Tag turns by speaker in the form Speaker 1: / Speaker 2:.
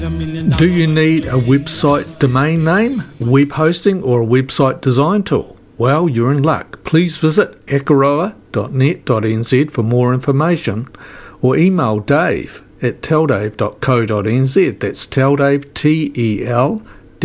Speaker 1: Do you need a website domain name, web hosting or a website design tool? Well, you're in luck. Please visit akaroa.net.nz for more information or email Dave at teldave.co.nz. That's teldave,